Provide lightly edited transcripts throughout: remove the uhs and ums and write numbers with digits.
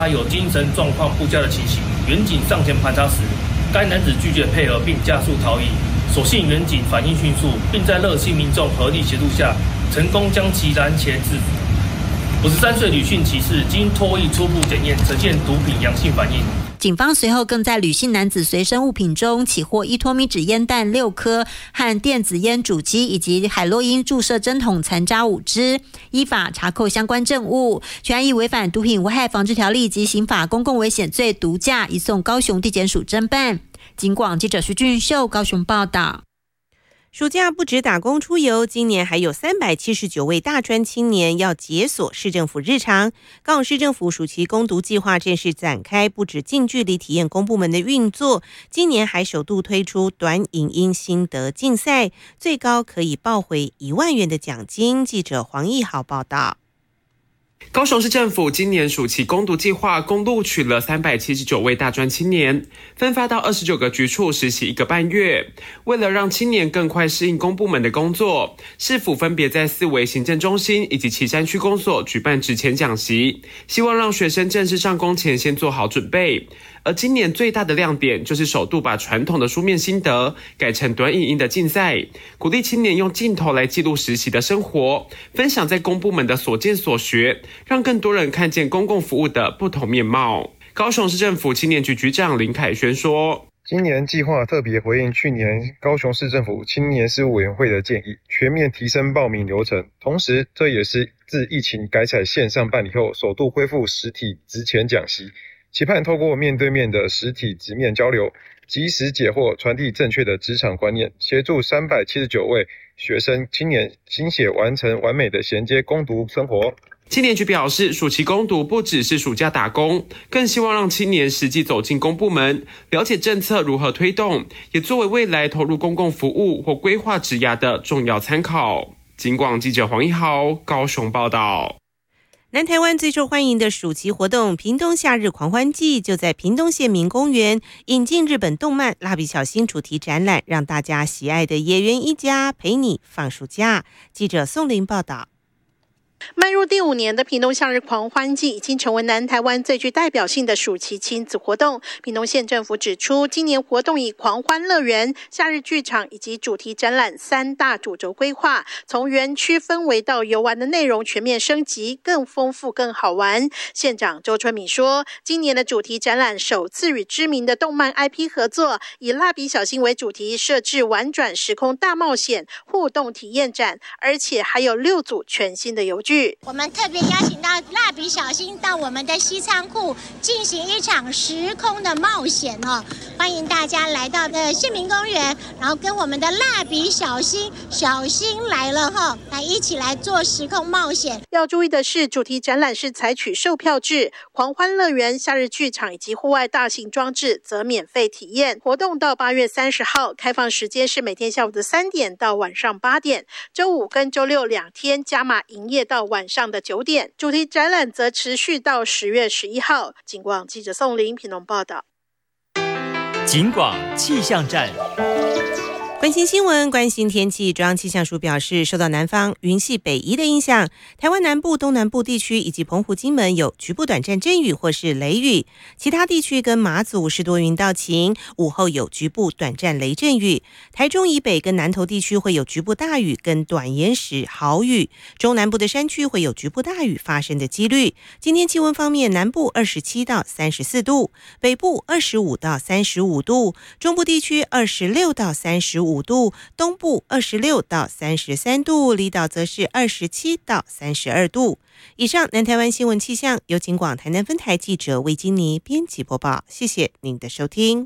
他有精神状况不佳的情形，员警上前盘查时，该男子拒绝配合并加速逃逸。所幸员警反应迅速，并在热心民众合力协助下，成功将其拦截制服。53岁吕姓骑士经唾液初步检验呈现毒品阳性反应。 警方随后更在吕姓男子随身物品中起获1脱米纸烟弹6颗和电子烟主机以及海洛因注射针筒残渣5支，依法查扣相关证物，全案以违反毒品危害防治条例及刑法公共危险罪毒驾，移送高雄地检署侦办。警广记者徐俊秀高雄报道。 暑假不止打工出游，今年还有379位大专青年要解锁市政府日常。高雄市政府暑期攻读计划正式展开，不止近距离体验公部门的运作，今年还首度推出短影音心得竞赛，最高可以报回1万元的奖金。记者黄义豪报道。 高雄市政府今年暑期攻读计划共录取了379位大专青年，分发到29个局处实习1个半月。为了让青年更快适应公部门的工作，市府分别在4维行政中心以及旗山区公所举办职前讲习，希望让学生正式上工前先做好准备。而今年最大的亮点就是首度把传统的书面心得改成短影音的竞赛，鼓励青年用镜头来记录实习的生活，分享在公部门的所见所学，让更多人看见公共服务的不同面貌。高雄市政府青年局局长林凯轩说， 今年计划特别回应去年高雄市政府青年事务委员会的建议，全面提升报名流程，同时这也是自疫情改采线上办理后首度恢复实体职前讲习，期盼透过面对面的实体直面交流，及时解惑，传递正确的职场观念，协助379位学生青年心血完成完美的衔接攻读生活。 青年局表示，暑期攻读不只是暑假打工，更希望让青年实际走进公部门，了解政策如何推动，也作为未来投入公共服务或规划职涯的重要参考。警广记者黄一豪高雄报道。 南台湾最受欢迎的暑期活动屏东夏日狂欢季就在屏东县民公园引进日本动漫蜡笔小新主题展览，让大家喜爱的野原一家陪你放暑假。记者宋玲报道。 迈入第5年的屏东夏日狂欢季已经成为南台湾最具代表性的暑期亲子活动。屏东县政府指出，今年活动以狂欢乐园、夏日剧场以及主题展览3大主轴规划，从园区氛围到游玩的内容全面升级，更丰富更好玩。县长周春米说，今年的主题展览首次与知名的动漫 IP 合作，以蜡笔小新为主题，设置玩转时空大冒险互动体验展，而且还有6组全新的游具。 我们特别邀请到蜡笔小新到我们的西仓库进行一场时空的冒险哦，欢迎大家来到县民公园，然后跟我们的蜡笔小新来了哈，来一起来做时空冒险。 要注意的是，主题展览是采取售票制，狂欢乐园、夏日剧场以及户外大型装置则免费体验。活动到8月30号，开放时间是每天下午的3点到晚上8点，周5跟周62天加码营业到晚上的9点，主题展览则持续到10月11号。警广记者宋玲屏东报道。 警广气象站。 关心新闻，关心天气。中央气象署表示，受到南方云系北移的影响，台湾南部、东南部地区以及澎湖、金门有局部短暂阵雨或是雷雨，其他地区跟马祖是多云到晴，午后有局部短暂雷阵雨。台中以北跟南投地区会有局部大雨跟短延时豪雨，中南部的山区会有局部大雨发生的几率。今天气温方面，南部27到34度，北部25到35度，中部地区26到35度，东部26到33度，离岛则是27到32度。以上南台湾新闻气象由警广台南分台记者魏金妮编辑播报，谢谢您的收听。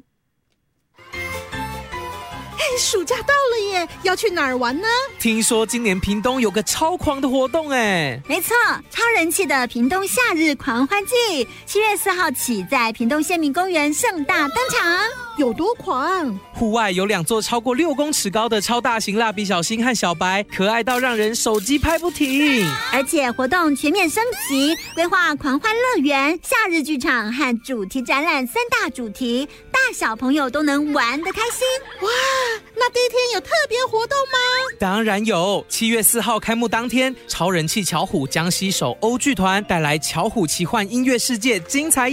暑假到了耶，要去哪儿玩呢？ 听说今年屏东有个超狂的活动哎！ 没错，超人气的屏东夏日狂欢季，7月4号起在屏东县民公园盛大登场。 有多狂？ 户外有2座超过6公尺高的超大型蜡笔小新和小白，可爱到让人手机拍不停。 而且活动全面升级，规划狂欢乐园、夏日剧场和主题展览3大主题，大小朋友都能玩得开心。 哇！那第一天有特别活动吗？ 当然有，7月4号开幕当天，超人气巧虎将携手欧剧团带来巧虎奇幻音乐世界精彩